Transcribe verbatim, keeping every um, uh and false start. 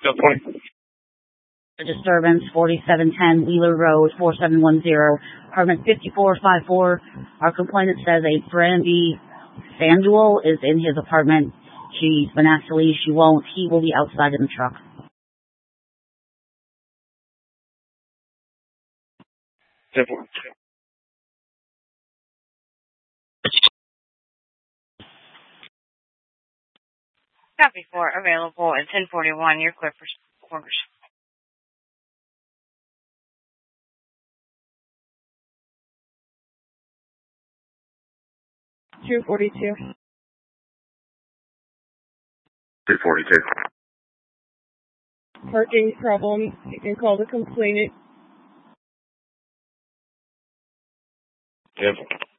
twenty. Disturbance, forty-seven ten Wheeler Road, four seven one zero, apartment fifty-four fifty-four. Our complainant says a Brandy Sanduel is in his apartment. She's been asked to leave. She won't. He will be outside in the truck. Copy four, available at ten forty-one. You're clear for quarters. two forty-two. two forty-two. Parking problem. You can call the complainant. Yep.